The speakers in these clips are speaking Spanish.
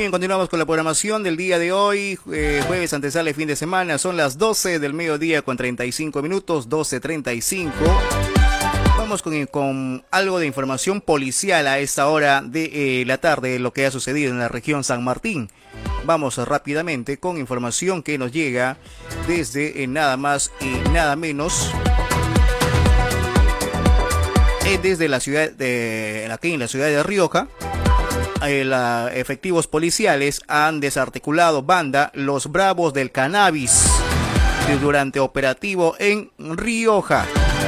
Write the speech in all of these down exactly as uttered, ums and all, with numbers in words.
bien, continuamos con la programación del día de hoy, eh, jueves antesala fin de semana, son las doce del mediodía con treinta y cinco minutos, doce treinta y cinco. Vamos con, con algo de información policial a esta hora de eh, la tarde, lo que ha sucedido en la región San Martín. Vamos rápidamente con información que nos llega desde eh, nada más y nada menos eh, desde la ciudad de aquí en la ciudad de Rioja. Eh, la, efectivos policiales han desarticulado banda Los Bravos del Cannabis durante operativo en Rioja.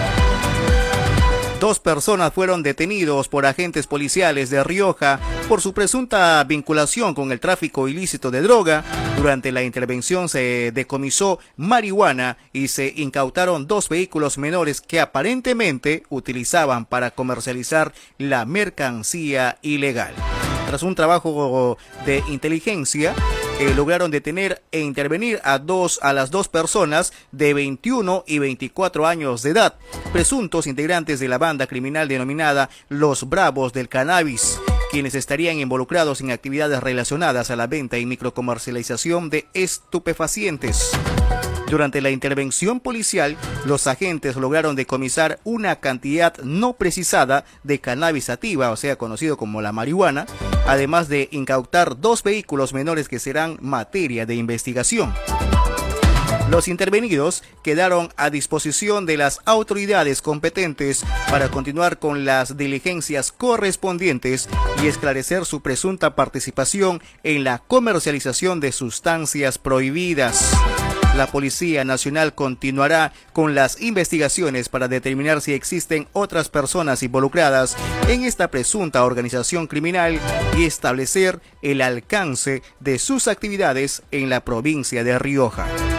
Dos personas fueron detenidos por agentes policiales de Rioja por su presunta vinculación con el tráfico ilícito de droga. Durante la intervención se decomisó marihuana y se incautaron dos vehículos menores que aparentemente utilizaban para comercializar la mercancía ilegal. Tras un trabajo de inteligencia, eh, lograron detener e intervenir a dos a las dos personas de veintiuno y veinticuatro años de edad, presuntos integrantes de la banda criminal denominada Los Bravos del Cannabis, quienes estarían involucrados en actividades relacionadas a la venta y microcomercialización de estupefacientes. Durante la intervención policial, los agentes lograron decomisar una cantidad no precisada de cannabis sativa, o sea, conocido como la marihuana, además de incautar dos vehículos menores que serán materia de investigación. Los intervenidos quedaron a disposición de las autoridades competentes para continuar con las diligencias correspondientes y esclarecer su presunta participación en la comercialización de sustancias prohibidas. La Policía Nacional continuará con las investigaciones para determinar si existen otras personas involucradas en esta presunta organización criminal y establecer el alcance de sus actividades en la provincia de Rioja.